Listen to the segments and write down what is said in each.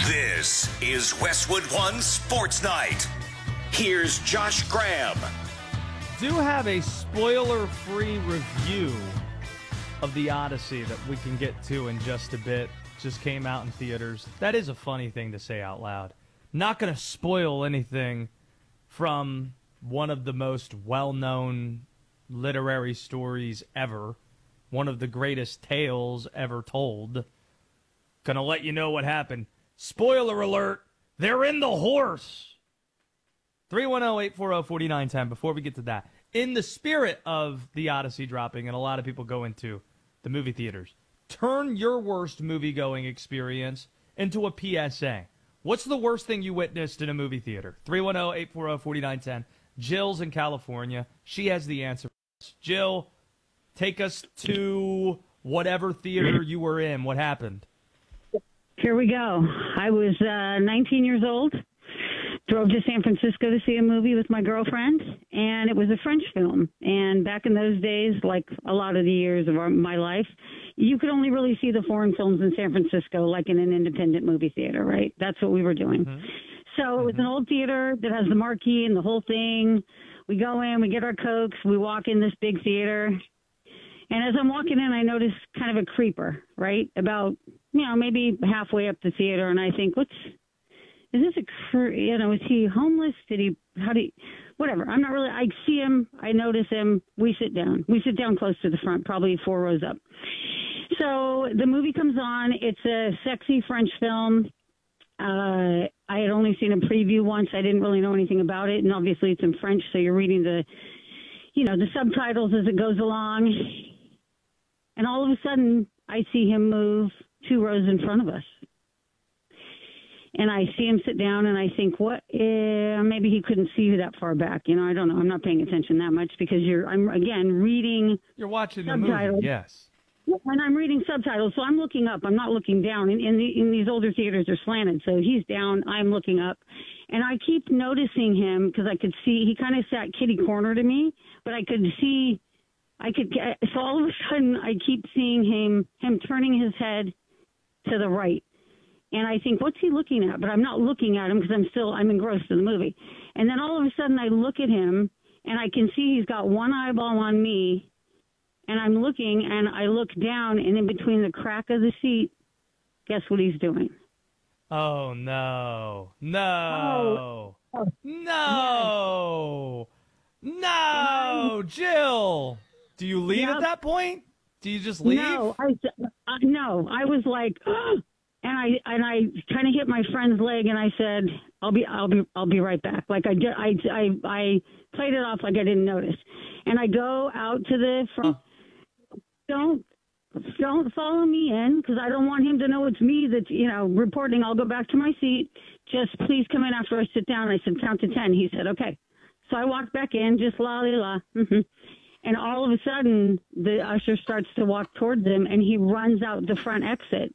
This is Westwood One Sports Night. Here's Josh Graham. Do have a spoiler-free review of The Odyssey that we can get to in just a bit. Just came out in theaters. That is a funny thing to say out loud. Not going to spoil anything from one of the most well-known literary stories ever. One of the greatest tales ever told. Going to let you know what happened. Spoiler alert, they're in the horse. 310-840-4910. Before we get to that, in the spirit of The Odyssey dropping, and a lot of people go into the movie theaters, turn your worst movie-going experience into a PSA. What's the worst thing you witnessed in a movie theater? 310-840-4910. Jill's in California. She has the answer. Jill, take us to whatever theater you were in. What happened? Here we go. I was 19 years old, drove to San Francisco to see a movie with my girlfriend, and it was a French film. And back in those days, like a lot of the years of my life, you could only really see the foreign films in San Francisco, like in an independent movie theater, right? That's what we were doing. Mm-hmm. So it was an old theater that has the marquee and the whole thing. We go in, we get our Cokes, we walk in this big theater. And as I'm walking in, I notice kind of a creeper, right? About, maybe halfway up the theater. And I think, is he homeless? Whatever. I'm not really, I see him, I notice him, we sit down. We sit down close to the front, probably 4 rows up. So the movie comes on. It's a sexy French film. I had only seen a preview once. I didn't really know anything about it. And obviously it's in French, so you're reading the subtitles as it goes along. And all of a sudden, I see him move 2 rows in front of us. And I see him sit down, and I think, maybe he couldn't see you that far back. I don't know. I'm not paying attention that much because I'm reading. You're watching the subtitles. movie, yes. And I'm reading subtitles, so I'm looking up. I'm not looking down. In these older theaters, they're slanted, so he's down. I'm looking up. And I keep noticing him because I could see he kind of sat kitty corner to me, but I could see. So all of a sudden, I keep seeing him turning his head to the right. And I think, what's he looking at? But I'm not looking at him because I'm engrossed in the movie. And then all of a sudden I look at him and I can see he's got one eyeball on me. And I'm looking and I look down and in between the crack of the seat, guess what he's doing? Oh, no. No. Oh. No. No. Jill. Do you leave at that point? Do you just leave? No. I was like, and I kind of hit my friend's leg, and I said, "I'll be right back." Like I played it off like I didn't notice, and I go out to the front. Don't follow me in because I don't want him to know it's me that's reporting. I'll go back to my seat. Just please come in after I sit down. I said count to 10. He said okay. So I walked back in, just la la. Mm-hmm. And all of a sudden, the usher starts to walk towards him, and he runs out the front exit.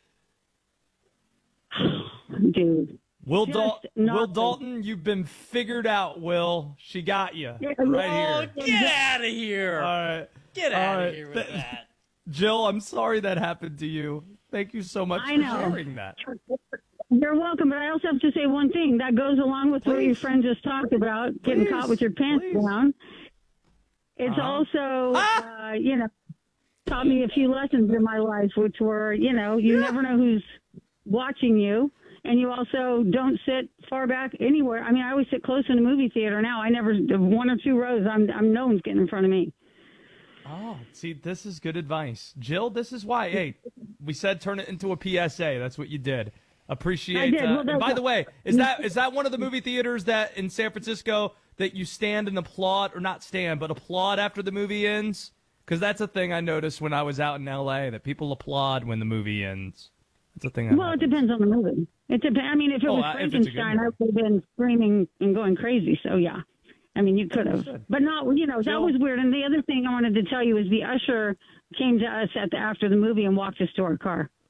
Dude. Will Dalton, you've been figured out, Will. She got you right here. Get out of here. All right. Get out of here with that. Jill, I'm sorry that happened to you. Thank you so much for sharing that. You're welcome, but I also have to say one thing. That goes along with what your friend just talked about, getting caught with your pants down. It's also, taught me a few lessons in my life, which were, you never know who's watching you. And you also don't sit far back anywhere. I mean, I always sit close in a movie theater now. I never, 1 or 2 rows, no one's getting in front of me. Oh, see, this is good advice. Jill, this is why, hey, we said turn it into a PSA. That's what you did. Appreciate that. And by the way, is that one of the movie theaters that in San Francisco that you stand and applaud, or not stand, but applaud after the movie ends? Because that's a thing I noticed when I was out in L.A., that people applaud when the movie ends. That's a thing. Well, it depends on the movie. It depends. I mean, if it was Frankenstein, I would have been screaming and going crazy. So, yeah. I mean, you could have. But not, that was weird. And the other thing I wanted to tell you is the usher came to us after the movie and walked us to our car.